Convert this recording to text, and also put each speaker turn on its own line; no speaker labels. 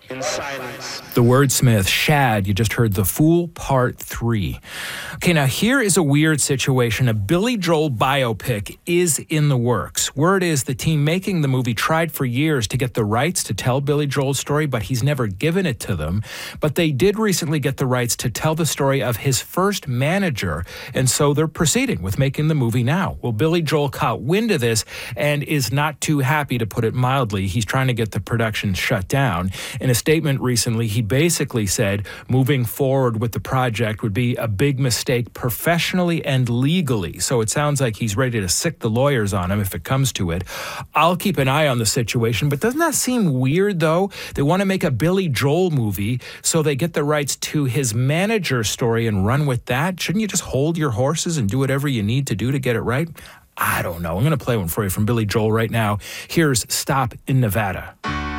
in silence.
The wordsmith, Shad. You just heard The Fool, Part 3. Okay, now here is a weird situation. A Billy Joel biopic is in the works. Word is the team making the movie tried for years to get the rights to tell Billy Joel's story, but he's never given it to them. But they did recently get the rights to tell the story of his first manager, and so they're proceeding with making the movie now. Well, Billy Joel caught wind of this and is not too happy, to put it mildly. He's trying to get the production shut down. In a statement recently, he basically said moving forward with the project would be a big mistake professionally and legally. So it sounds like he's ready to sick the lawyers on him if it comes to it. I'll keep an eye on the situation, but doesn't that seem weird, though? They want to make a Billy Joel movie, so they get the rights to his manager story and run with that? Shouldn't you just hold your horses and do whatever you need to do to get it right? I don't know. I'm going to play one for you from Billy Joel right now. Here's Stop in Nevada.